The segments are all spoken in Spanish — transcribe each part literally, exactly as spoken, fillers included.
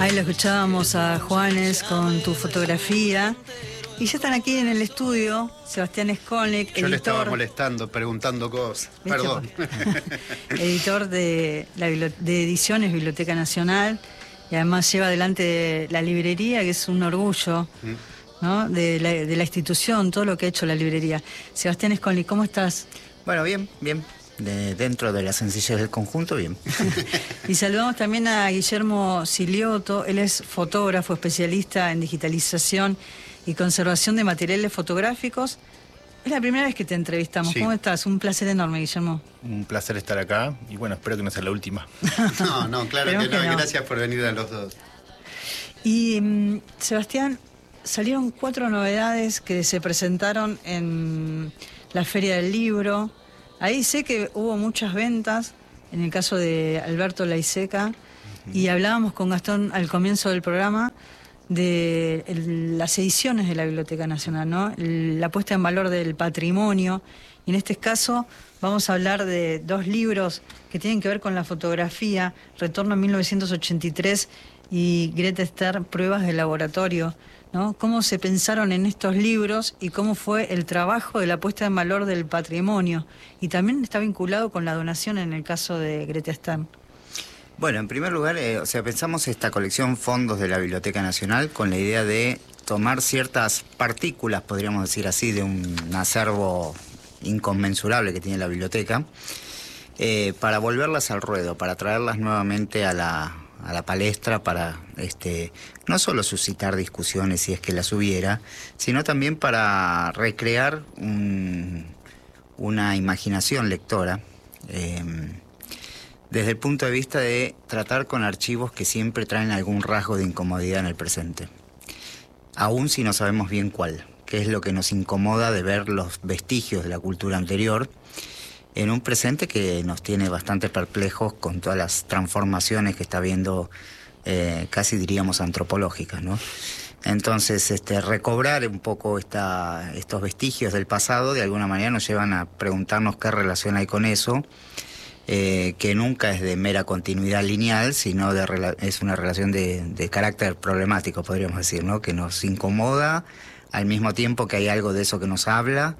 Ahí lo escuchábamos a Juanes con Tu fotografía. Y ya están aquí en el estudio Sebastián Skolnick, editor. Yo le estaba molestando, preguntando cosas. ¿Viste? Perdón. Editor de, la de Ediciones Biblioteca Nacional. Y además lleva adelante la librería, que es un orgullo, ¿Mm? ¿no? de, la, de la institución, todo lo que ha hecho la librería. Sebastián Skolnick, ¿cómo estás? Bueno, bien, bien. De, dentro de la sencillez del conjunto, bien. Y saludamos también a Guillermo Silioto. Él es fotógrafo, especialista en digitalización y conservación de materiales fotográficos. Es la primera vez que te entrevistamos. Sí. ¿Cómo estás? Un placer enorme, Guillermo. Un placer estar acá y bueno, espero que no sea la última. No, no, claro que no. que no. Gracias por venir a los dos. Y um, Sebastián, salieron cuatro novedades que se presentaron en la Feria del Libro. Ahí sé que hubo muchas ventas, en el caso de Alberto Laiseca, uh-huh. y hablábamos con Gastón al comienzo del programa de el, las ediciones de la Biblioteca Nacional, ¿no? El, la puesta en valor del patrimonio. Y en este caso vamos a hablar de dos libros que tienen que ver con la fotografía, Retorno a mil novecientos ochenta y tres y Greta Stern, Pruebas de laboratorio, ¿no? Cómo se pensaron en estos libros y cómo fue el trabajo de la puesta en valor del patrimonio. Y también está vinculado con la donación en el caso de Greta Stern. Bueno, en primer lugar, eh, o sea, pensamos esta colección fondos de la Biblioteca Nacional con la idea de tomar ciertas partículas, podríamos decir así, de un acervo inconmensurable que tiene la biblioteca, eh, para volverlas al ruedo, para traerlas nuevamente a la, a la palestra, para este, no solo suscitar discusiones si es que las hubiera, sino también para recrear un, una imaginación lectora, eh, desde el punto de vista de tratar con archivos que siempre traen algún rasgo de incomodidad en el presente, aún si no sabemos bien cuál, que es lo que nos incomoda de ver los vestigios de la cultura anterior en un presente que nos tiene bastante perplejos con todas las transformaciones que está viendo, eh, casi diríamos antropológicas, ¿no? Entonces, este, recobrar un poco esta, estos vestigios del pasado de alguna manera nos llevan a preguntarnos qué relación hay con eso. Eh, que nunca es de mera continuidad lineal, sino de rela- es una relación de, de carácter problemático, podríamos decir, ¿no? Que nos incomoda, al mismo tiempo que hay algo de eso que nos habla,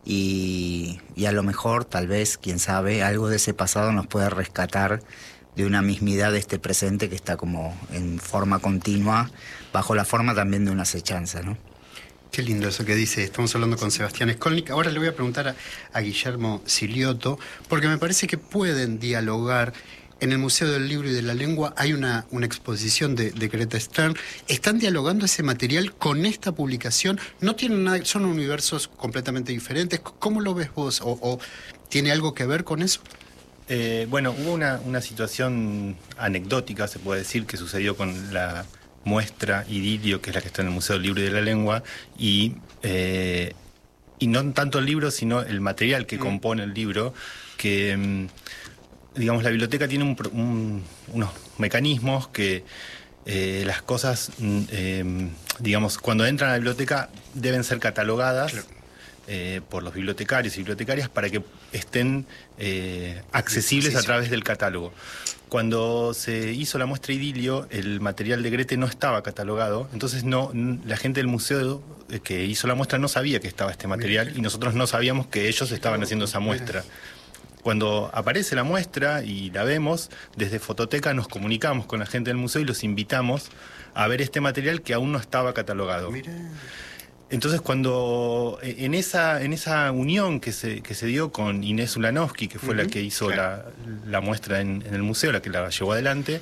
y, y a lo mejor, tal vez, quién sabe, algo de ese pasado nos puede rescatar de una mismidad de este presente que está como en forma continua, bajo la forma también de una acechanza, ¿no? Qué lindo eso que dice. Estamos hablando con Sebastián Skolnick. Ahora le voy a preguntar a, a Guillermo Silioto, porque me parece que pueden dialogar. En el Museo del Libro y de la Lengua hay una, una exposición de, de Greta Stern. ¿Están dialogando ese material con esta publicación? ¿No tienen nada, son universos completamente diferentes? ¿Cómo lo ves vos? ¿O, o tiene algo que ver con eso? Eh, bueno, hubo una, una situación anecdótica, se puede decir, que sucedió con la muestra Idilio, que es la que está en el Museo del Libro y de la Lengua, y, eh, y no tanto el libro, sino el material que mm. compone el libro, que, digamos, la biblioteca tiene un, un, unos mecanismos que eh, las cosas, eh, digamos, cuando entran a la biblioteca deben ser catalogadas. Claro. Eh, por los bibliotecarios y bibliotecarias para que estén eh, accesibles sí, sí, sí. a través del catálogo. Cuando se hizo la muestra Idilio, el material de Grete no estaba catalogado, entonces no, la gente del museo que hizo la muestra no sabía que estaba este material y nosotros no sabíamos que ellos estaban haciendo esa muestra. Cuando aparece la muestra y la vemos, desde Fototeca nos comunicamos con la gente del museo y los invitamos a ver este material que aún no estaba catalogado. Mirá. Entonces, cuando en esa en esa unión que se que se dio con Inés Ulanovsky, que fue uh-huh. la que hizo claro. la, la muestra en, en el museo, la que la llevó adelante,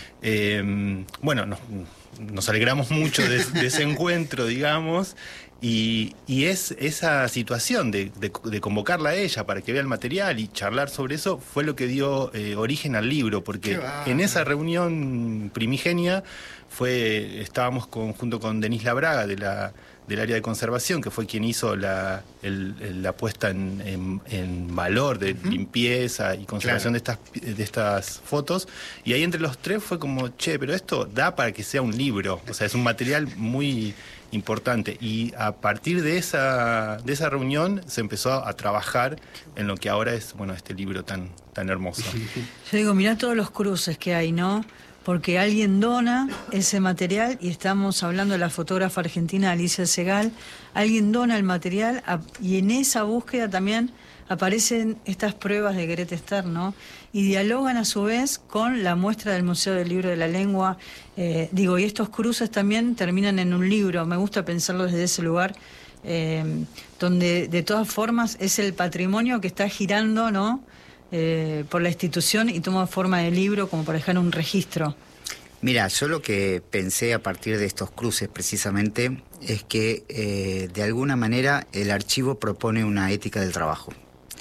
eh, bueno, nos, nos alegramos mucho de, de ese encuentro, digamos, y, y es esa situación de, de, de convocarla a ella para que vea el material y charlar sobre eso fue lo que dio eh, origen al libro, porque en esa reunión primigenia fue estábamos con, junto con Denise Labraga de la del área de conservación, que fue quien hizo la, el, el, la puesta en, en, en valor de uh-huh. limpieza y conservación claro. de estas de estas fotos, y ahí entre los tres fue como, che, pero esto da para que sea un libro, o sea, es un material muy importante, y a partir de esa de esa reunión se empezó a trabajar en lo que ahora es, bueno, este libro tan, tan hermoso. Yo digo, mirá todos los cruces que hay, ¿no? porque alguien dona ese material, y estamos hablando de la fotógrafa argentina Alicia Segal. Alguien dona el material a, y en esa búsqueda también aparecen estas pruebas de Grete Stern, ¿no? Y dialogan a su vez con la muestra del Museo del Libro de la Lengua. Eh, digo, y estos cruces también terminan en un libro. Me gusta pensarlo desde ese lugar, eh, donde de todas formas es el patrimonio que está girando, ¿no?, Eh, por la institución, y toma forma de libro como para dejar un registro. Mira, yo lo que pensé a partir de estos cruces precisamente es que eh, de alguna manera el archivo propone una ética del trabajo.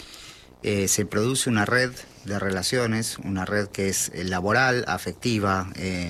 Eh, se produce una red de relaciones, una red que es laboral, afectiva, eh,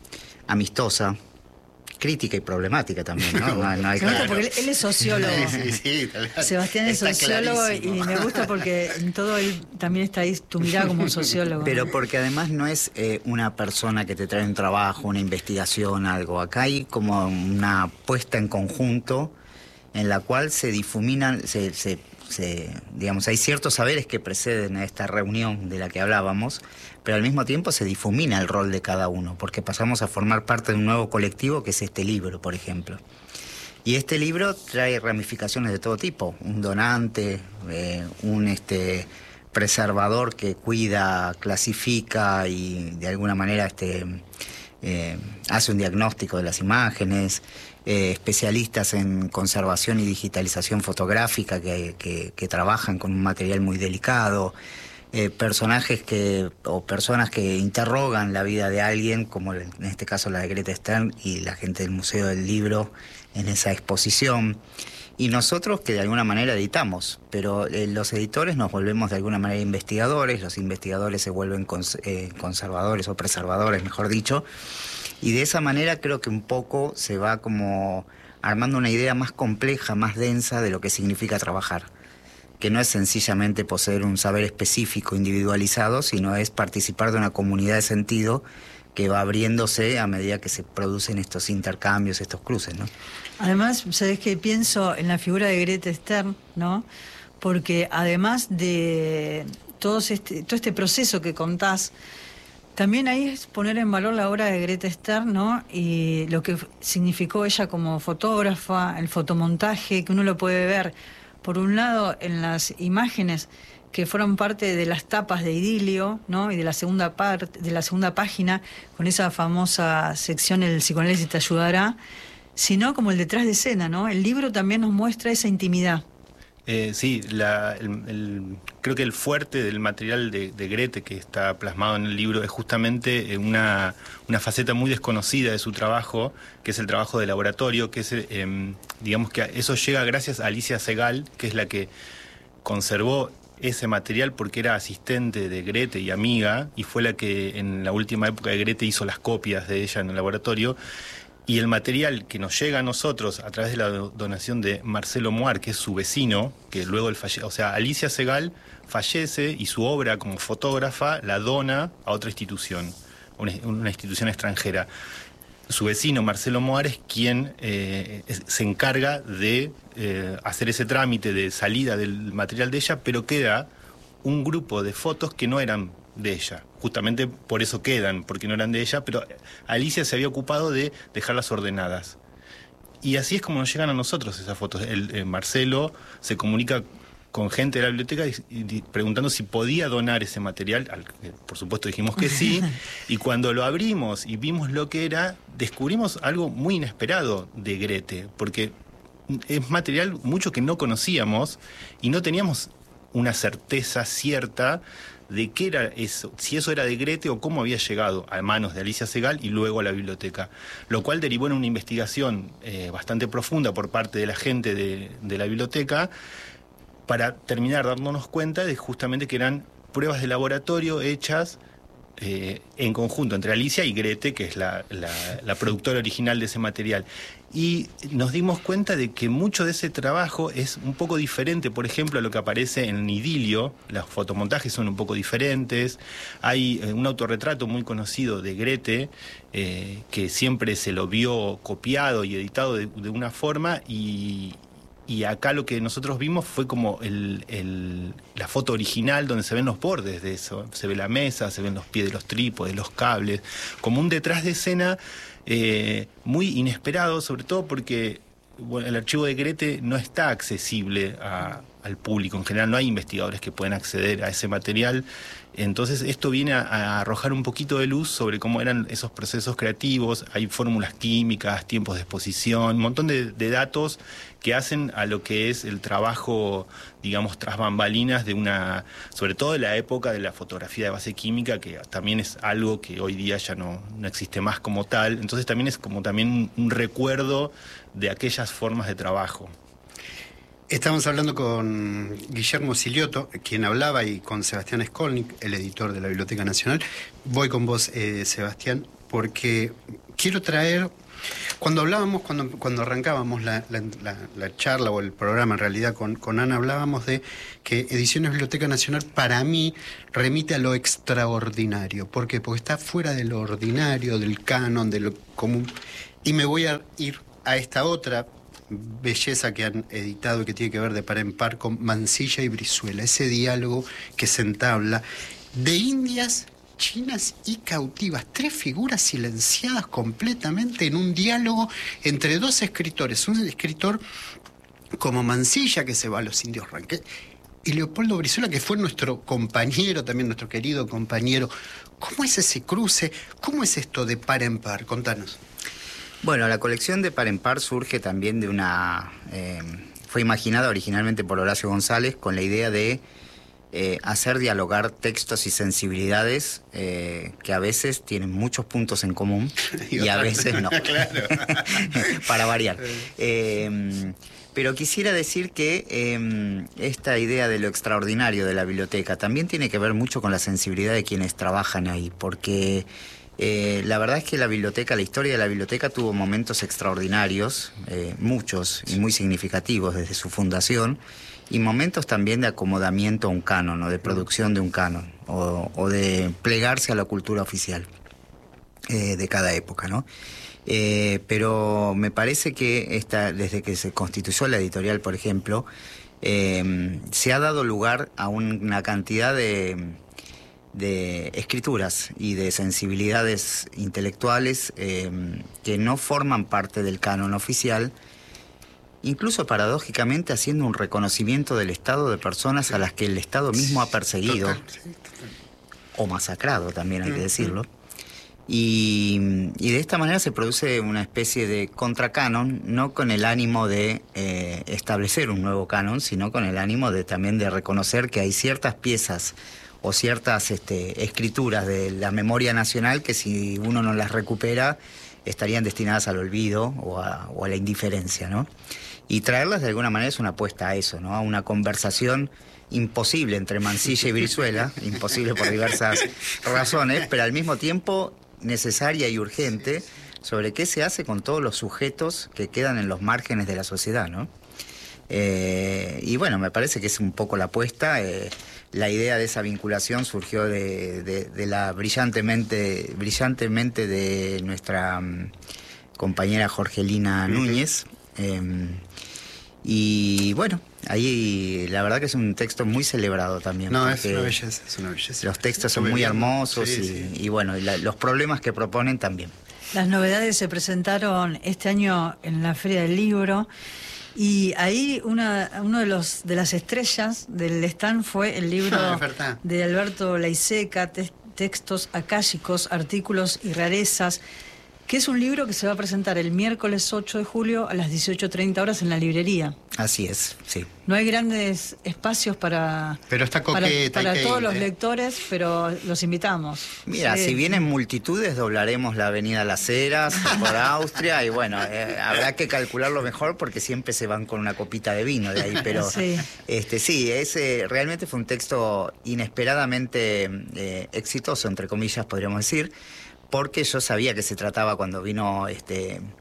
amistosa, crítica y problemática también, ¿no? No, no hay Me gusta claro. porque él, él es sociólogo. Sí, sí, sí, tal vez. Sebastián es Está sociólogo, y clarísimo. me gusta porque en todo él también está ahí tu mirada como sociólogo. Pero porque además no es eh, una persona que te trae un trabajo, una investigación, algo. Acá hay como una puesta en conjunto en la cual se difuminan, se, se, se, digamos, hay ciertos saberes que preceden a esta reunión de la que hablábamos, pero al mismo tiempo se difumina el rol de cada uno, porque pasamos a formar parte de un nuevo colectivo que es este libro, por ejemplo. Y este libro trae ramificaciones de todo tipo: un donante, eh, un este preservador que cuida, clasifica y de alguna manera este eh, hace un diagnóstico de las imágenes, eh, especialistas en conservación y digitalización fotográfica que, que, que trabajan con un material muy delicado, eh, personajes que o personas que interrogan la vida de alguien, como en este caso la de Grete Stern y la gente del Museo del Libro en esa exposición, y nosotros que de alguna manera editamos, pero eh, los editores nos volvemos de alguna manera investigadores, los investigadores se vuelven cons eh, conservadores o preservadores, mejor dicho, y de esa manera creo que un poco se va como armando una idea más compleja, más densa de lo que significa trabajar, que no es sencillamente poseer un saber específico, individualizado, sino es participar de una comunidad de sentido que va abriéndose a medida que se producen estos intercambios, estos cruces, ¿no? Además, ¿sabés qué? Pienso en la figura de Grete Stern, ¿no? Porque además de todo este, todo este proceso que contás, también ahí es poner en valor la obra de Grete Stern, ¿no? Y lo que significó ella como fotógrafa, el fotomontaje, que uno lo puede ver, por un lado, en las imágenes que fueron parte de las tapas de Idilio, ¿no? Y de la segunda parte, de la segunda página, con esa famosa sección El psicoanálisis te ayudará, sino como el detrás de escena, ¿no? El libro también nos muestra esa intimidad. Eh, sí, la, el, el, creo que el fuerte del material de, de Grete que está plasmado en el libro es justamente una, una faceta muy desconocida de su trabajo, que es el trabajo de laboratorio, que es, eh, digamos que eso llega gracias a Alicia Segal, que es la que conservó ese material porque era asistente de Grete y amiga, y fue la que en la última época de Grete hizo las copias de ella en el laboratorio. Y el material que nos llega a nosotros a través de la donación de Marcelo Moar, que es su vecino, que luego el falle... o sea, Alicia Segal fallece y su obra como fotógrafa la dona a otra institución, una, una institución extranjera. Su vecino, Marcelo Moar, es quien eh, es, se encarga de eh, hacer ese trámite de salida del material de ella, pero queda un grupo de fotos que no eran de ella. Justamente por eso quedan, porque no eran de ella, pero Alicia se había ocupado de dejarlas ordenadas. Y así es como nos llegan a nosotros esas fotos. El, el Marcelo se comunica con gente de la biblioteca y, y preguntando si podía donar ese material, al que por supuesto dijimos que sí, y cuando lo abrimos y vimos lo que era, descubrimos algo muy inesperado de Grete, porque es material mucho que no conocíamos y no teníamos una certeza cierta de qué era eso, si eso era de Grete o cómo había llegado a manos de Alicia Segal y luego a la biblioteca, lo cual derivó en una investigación eh, bastante profunda por parte de la gente de, de la biblioteca para terminar dándonos cuenta de justamente que eran pruebas de laboratorio hechas eh, en conjunto entre Alicia y Grete, que es la, la, la productora original de ese material. Y nos dimos cuenta de que mucho de ese trabajo es un poco diferente, por ejemplo, a lo que aparece en Idilio. Los fotomontajes son un poco diferentes. Hay eh, un autorretrato muy conocido de Grete, eh, que siempre se lo vio copiado y editado de, de una forma, y, y acá lo que nosotros vimos fue como el, el, la foto original donde se ven los bordes de eso. Se ve la mesa, se ven los pies de los trípodes, los cables, como un detrás de escena eh, muy inesperado, sobre todo porque bueno, el archivo de Grete no está accesible a, al público. En general no hay investigadores que puedan acceder a ese material. Entonces esto viene a, a arrojar un poquito de luz sobre cómo eran esos procesos creativos. Hay fórmulas químicas, tiempos de exposición, un montón de, de datos que hacen a lo que es el trabajo, digamos, tras bambalinas de una, sobre todo de la época de la fotografía de base química, que también es algo que hoy día ya no, no existe más como tal. Entonces también es como también un, un recuerdo de aquellas formas de trabajo. Estamos hablando con Guillermo Silioto, quien hablaba, y con Sebastián Skolnik, el editor de la Biblioteca Nacional. Voy con vos, eh, Sebastián, porque quiero traer... Cuando hablábamos, cuando, cuando arrancábamos la, la, la, la charla o el programa, en realidad, con, con Ana, hablábamos de que Ediciones Biblioteca Nacional, para mí, remite a lo extraordinario. ¿Por qué? Porque está fuera de lo ordinario, del canon, de lo común. Y me voy a ir a esta otra belleza que han editado y que tiene que ver de par en par con Mansilla y Brizuela, ese diálogo que se entabla de indias, chinas y cautivas, tres figuras silenciadas completamente en un diálogo entre dos escritores, un escritor como Mansilla, que se va a los indios Ranquel, y Leopoldo Brizuela, que fue nuestro compañero, también nuestro querido compañero. ¿Cómo es ese cruce? ¿Cómo es esto de par en par? Contanos. Bueno, la colección de Par en Par surge también de una... Eh, fue imaginada originalmente por Horacio González con la idea de eh, hacer dialogar textos y sensibilidades eh, que a veces tienen muchos puntos en común y a veces no. Claro. Para variar. Eh, pero quisiera decir que eh, esta idea de lo extraordinario de la biblioteca también tiene que ver mucho con la sensibilidad de quienes trabajan ahí, porque... Eh, la verdad es que la biblioteca, la historia de la biblioteca tuvo momentos extraordinarios, eh, muchos y muy significativos desde su fundación, y momentos también de acomodamiento a un canon o de producción de un canon o, o de plegarse a la cultura oficial eh, de cada época, ¿no? Eh, pero me parece que esta, desde que se constituyó la editorial, por ejemplo, eh, se ha dado lugar a una cantidad de... de escrituras y de sensibilidades intelectuales eh, que no forman parte del canon oficial, incluso paradójicamente haciendo un reconocimiento del estado de personas a las que el Estado mismo ha perseguido, Total, sí, total. o masacrado también hay que decirlo, y, y de esta manera se produce una especie de contracanon, no con el ánimo de eh, establecer un nuevo canon, sino con el ánimo de también de reconocer que hay ciertas piezas o ciertas este, escrituras de la memoria nacional que si uno no las recupera estarían destinadas al olvido o a, o a la indiferencia, ¿no? Y traerlas de alguna manera es una apuesta a eso, ¿no? A una conversación imposible entre Mansilla y Brizuela, imposible por diversas razones, pero al mismo tiempo necesaria y urgente sobre qué se hace con todos los sujetos que quedan en los márgenes de la sociedad, ¿no? Eh, y bueno, me parece que es un poco la apuesta. Eh, la idea de esa vinculación surgió de, de, de la brillantemente, brillantemente de nuestra um, compañera Jorgelina Núñez. Eh, y bueno, ahí la verdad que es un texto muy celebrado también. No, es una belleza, es una belleza. Los textos son Estuve muy viendo. hermosos Sí, y, sí. y bueno, y la, los problemas que proponen también. Las novedades se presentaron este año en la Feria del Libro. Y ahí una uno de los de las estrellas del stand fue el libro Ah, es verdad. de Alberto Laiseca, te- textos acálicos, artículos y rarezas, que es un libro que se va a presentar el miércoles ocho de julio a las dieciocho treinta horas en la librería. Así es, sí. No hay grandes espacios para, Pero está para, coqueta, para hay que todos ir, los ¿eh? lectores, pero los invitamos. Mira, Sí. si vienen multitudes, doblaremos la avenida Las Heras por Austria y bueno, eh, habrá que calcularlo mejor porque siempre se van con una copita de vino de ahí, pero Sí. este sí, ese realmente fue un texto inesperadamente eh, exitoso, entre comillas, podríamos decir, porque yo sabía que se trataba cuando vino este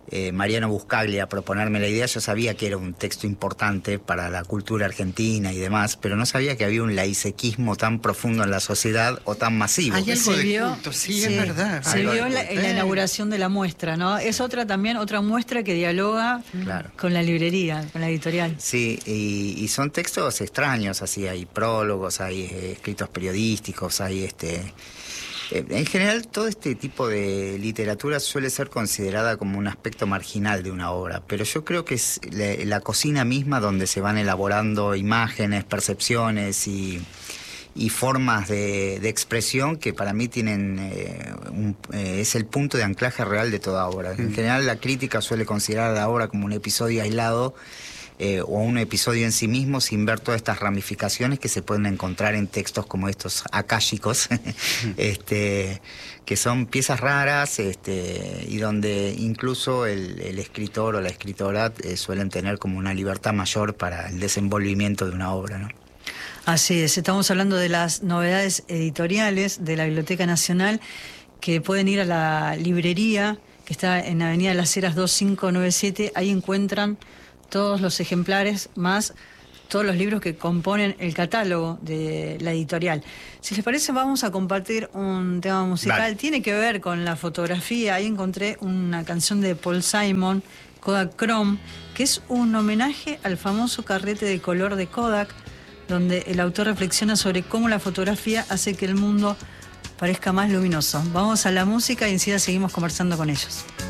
eh, Mariano Buscaglia a proponerme la idea, yo sabía que era un texto importante para la cultura argentina y demás, pero no sabía que había un laicequismo tan profundo en la sociedad o tan masivo. Hay algo Se de vio, culto, sí, sí, es verdad. Se Algo vio de en la, culto. en la Eh. inauguración de la muestra, ¿no? Es otra también, otra muestra que dialoga Claro. con la librería, con la editorial. Sí, y, y son textos extraños, así, hay prólogos, hay eh, escritos periodísticos, hay este... eh, en general, todo este tipo de literatura suele ser considerada como un aspecto marginal de una obra, pero yo creo que es la, la cocina misma donde se van elaborando imágenes, percepciones y, y formas de, de expresión que para mí tienen eh, un, eh, es el punto de anclaje real de toda obra. En general, la crítica suele considerar la obra como un episodio aislado, Eh, o un episodio en sí mismo, sin ver todas estas ramificaciones que se pueden encontrar en textos como estos akáshicos, este, que son piezas raras, este, y donde incluso el, el escritor o la escritora eh, suelen tener como una libertad mayor para el desenvolvimiento de una obra, ¿no? Así es, estamos hablando de las novedades editoriales de la Biblioteca Nacional, que pueden ir a la librería, que está en Avenida Las Heras dos cinco nueve siete, ahí encuentran todos los ejemplares, más todos los libros que componen el catálogo de la editorial. Si les parece, vamos a compartir un tema musical. Vale. Tiene que ver con la fotografía. Ahí encontré una canción de Paul Simon, Kodak Chrome, que es un homenaje al famoso carrete de color de Kodak, donde el autor reflexiona sobre cómo la fotografía hace que el mundo parezca más luminoso. Vamos a la música y enseguida seguimos conversando con ellos.